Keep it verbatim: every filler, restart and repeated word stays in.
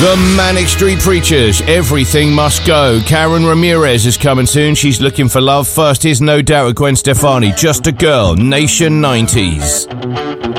The Manic Street Preachers, Everything Must Go. Karen Ramirez is coming soon. She's looking for love. First, here's No Doubt with Gwen Stefani, Just a Girl, Nation nineties.